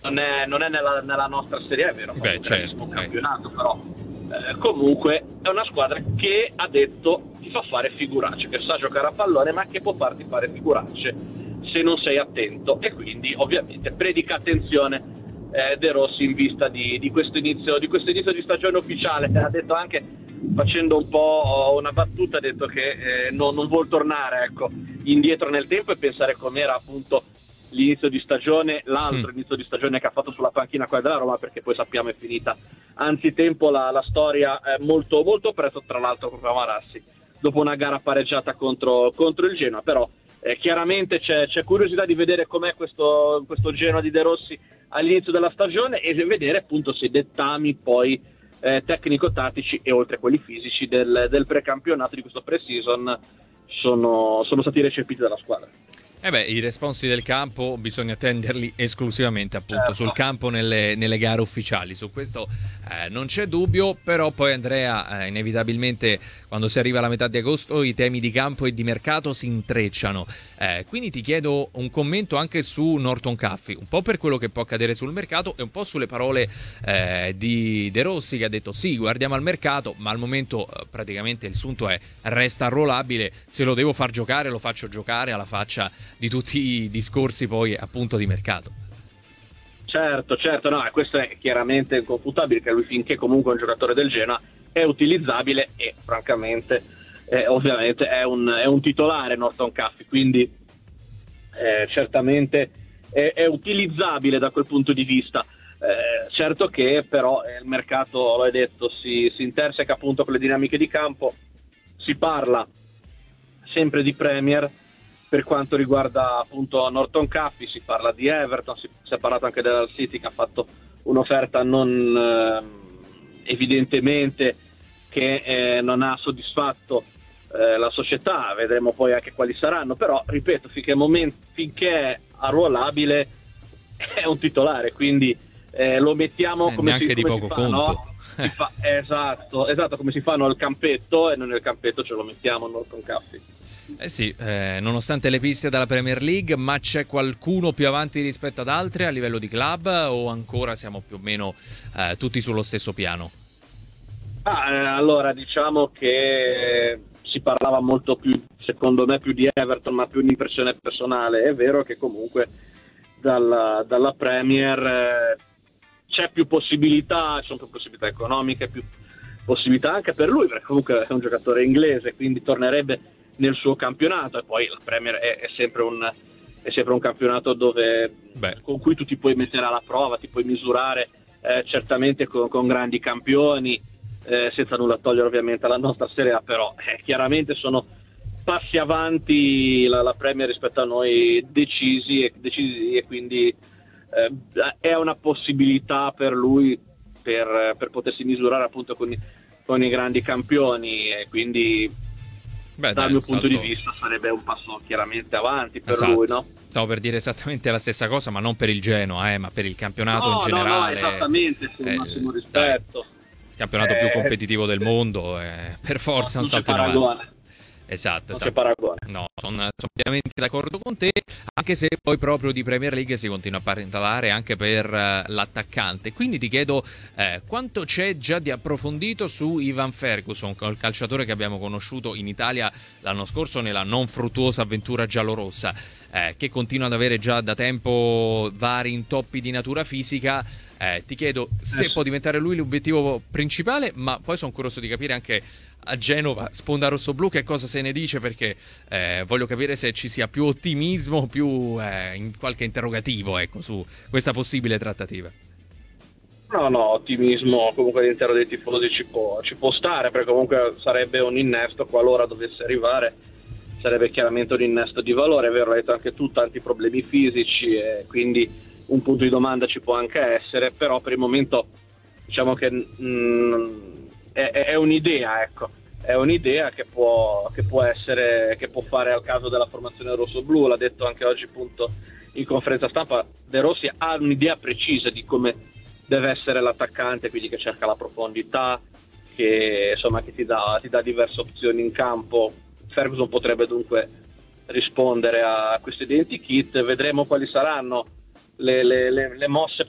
non è nella nostra Serie A, è vero, Beh, certo, un campionato, però comunque è una squadra che ha detto ti fa fare figuracce, che sa giocare a pallone ma che può farti fare figuracce se non sei attento, e quindi ovviamente predica attenzione De Rossi in vista di questo inizio di stagione ufficiale. Ha detto anche, facendo un po' una battuta, ha detto che non vuol tornare, ecco, indietro nel tempo e pensare com'era appunto l'inizio di stagione, l'altro inizio di stagione che ha fatto sulla panchina qua della Roma, perché poi sappiamo è finita anzitempo la storia molto, molto presto, tra l'altro proprio a Marassi, dopo una gara pareggiata contro il Genoa. Però chiaramente c'è curiosità di vedere com'è questo Genoa di De Rossi all'inizio della stagione e vedere appunto se i dettami poi tecnico-tattici e oltre quelli fisici del precampionato, di questo pre-season, sono stati recepiti dalla squadra. I responsi del campo bisogna tenderli esclusivamente appunto sul campo nelle gare ufficiali, su questo non c'è dubbio. Però poi Andrea, inevitabilmente quando si arriva alla metà di agosto i temi di campo e di mercato si intrecciano, quindi ti chiedo un commento anche su Norton Caffey, un po' per quello che può accadere sul mercato e un po' sulle parole di De Rossi, che ha detto sì, guardiamo al mercato, ma al momento praticamente il sunto è resta arruolabile, se lo devo far giocare lo faccio giocare, alla faccia di tutti i discorsi poi appunto di mercato. Certo, no, questo è chiaramente inconfutabile, che lui, finché comunque è un giocatore del Genoa, è utilizzabile e francamente ovviamente è un titolare Norton Caffey, quindi certamente è utilizzabile da quel punto di vista. Certo che però il mercato, l'ho detto, si interseca appunto con le dinamiche di campo, si parla sempre di Premier. Per quanto riguarda appunto Norton Caffey si parla di Everton, si è parlato anche della City, che ha fatto un'offerta non evidentemente che non ha soddisfatto la società. Vedremo poi anche quali saranno, però ripeto, finché è arruolabile è un titolare, quindi lo mettiamo come neanche di poco conto, no? Esatto, come si fanno al campetto, e non nel campetto ce lo mettiamo Norton Caffey. Sì, nonostante le piste dalla Premier League, ma c'è qualcuno più avanti rispetto ad altri a livello di club, o ancora siamo più o meno tutti sullo stesso piano? Allora, diciamo che si parlava molto più, secondo me, più di Everton, ma più un'impressione personale. È vero che comunque dalla Premier c'è più possibilità, ci sono più possibilità economiche, più possibilità anche per lui, perché comunque è un giocatore inglese, quindi tornerebbe nel suo campionato. E poi la Premier è sempre un campionato con cui tu ti puoi mettere alla prova, ti puoi misurare certamente con grandi campioni, senza nulla togliere ovviamente alla nostra Serie A, però chiaramente sono passi avanti la Premier rispetto a noi, decisi, e quindi è una possibilità per lui per potersi misurare appunto con i grandi campioni, e quindi dal mio punto di vista sarebbe un passo chiaramente avanti per lui, no? Stavo per dire esattamente la stessa cosa, ma non per il Genoa, ma per il campionato in generale. No, esattamente, con il massimo rispetto. Il campionato più competitivo del mondo, per forza un salto in avanti. Esatto. Che paragone. No, sono pienamente d'accordo con te, anche se poi proprio di Premier League si continua a parlare anche per l'attaccante. Quindi ti chiedo quanto c'è già di approfondito su Ivan Ferguson, il calciatore che abbiamo conosciuto in Italia l'anno scorso nella non fruttuosa avventura giallorossa, che continua ad avere già da tempo vari intoppi di natura fisica. Ti chiedo se può diventare lui l'obiettivo principale, ma poi sono curioso di capire anche a Genova, sponda rossoblu, che cosa se ne dice, perché voglio capire se ci sia più ottimismo, più in qualche interrogativo, ecco, su questa possibile trattativa. No, ottimismo comunque all'interno dei tifosi ci può stare, perché comunque sarebbe un innesto, qualora dovesse arrivare, sarebbe chiaramente un innesto di valore. È vero, hai detto anche tu, tanti problemi fisici, e quindi un punto di domanda ci può anche essere, però per il momento diciamo che è un'idea, ecco, è un'idea che può essere, che può fare al caso della formazione rossoblu. L'ha detto anche oggi appunto in conferenza stampa. De Rossi ha un'idea precisa di come deve essere l'attaccante, quindi che cerca la profondità, che insomma che ti dà diverse opzioni in campo. Ferguson potrebbe dunque rispondere a questo identikit. Vedremo quali saranno le mosse